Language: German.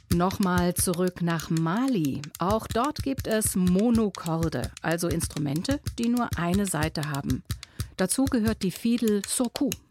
Nochmal zurück nach Mali. Auch dort gibt es Monokorde, also Instrumente, die nur eine Saite haben. Dazu gehört die Fiedel Surkou.